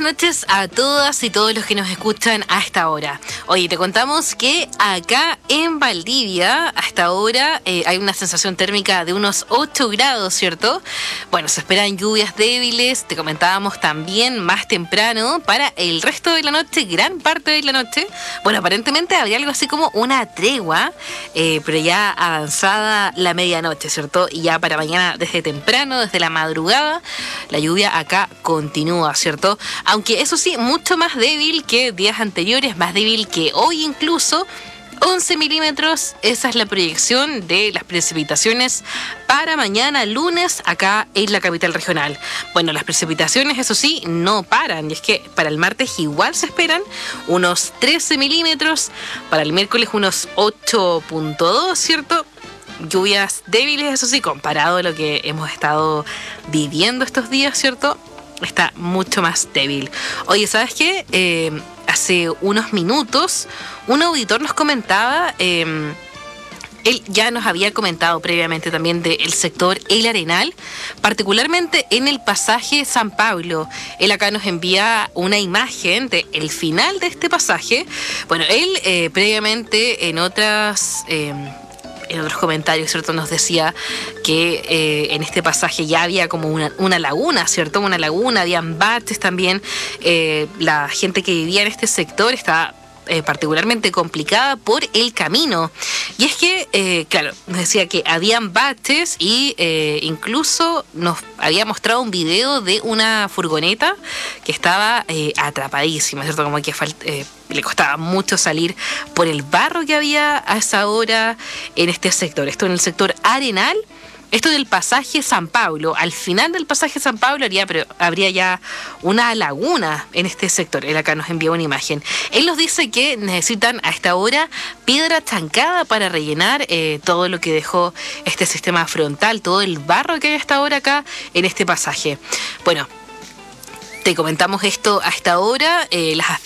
noches a todas y todos los que nos escuchan a esta hora. Oye, te contamos que acá en Valdivia, a esta hora, hay una sensación térmica de unos 8 grados, ¿cierto? Bueno, se esperan lluvias débiles, te comentábamos también más temprano para el resto de la noche, gran parte de la noche. Bueno, aparentemente habría algo así como una tregua, pero ya avanzada la medianoche, ¿cierto? Y ya para mañana desde temprano, desde la madrugada, la lluvia acá continúa, ¿cierto? Aunque eso sí, mucho más débil que días anteriores, más débil que hoy incluso. 11 milímetros, esa es la proyección de las precipitaciones para mañana lunes acá en la capital regional. Bueno, las precipitaciones, eso sí, no paran, y es que para el martes igual se esperan unos 13 milímetros, para el miércoles unos 8.2, ¿cierto? Lluvias débiles, eso sí, comparado a lo que hemos estado viviendo estos días, ¿cierto? Está mucho más débil. Oye, ¿sabes qué? Hace unos minutos un auditor nos comentaba, él ya nos había comentado previamente también del sector El Arenal, particularmente en el pasaje San Pablo. Él acá nos envía una imagen del final de este pasaje. Bueno, él previamente en otros comentarios, ¿cierto? Nos decía que en este pasaje ya había como una laguna, ¿cierto? Una laguna, habían baches también. La gente que vivía en este sector estaba particularmente complicada por el camino. Y es que, claro, nos decía que habían baches y incluso nos había mostrado un video de una furgoneta que estaba atrapadísima, ¿cierto? Como que le costaba mucho salir por el barro que había a esa hora en este sector. Esto en el sector Arenal. Esto del pasaje San Pablo, al final del pasaje San Pablo habría ya una laguna en este sector. Él acá nos envía una imagen. Él nos dice que necesitan a esta hora piedra chancada para rellenar todo lo que dejó este sistema frontal, todo el barro que hay a esta hora acá en este pasaje. Bueno, te comentamos esto a esta hora, las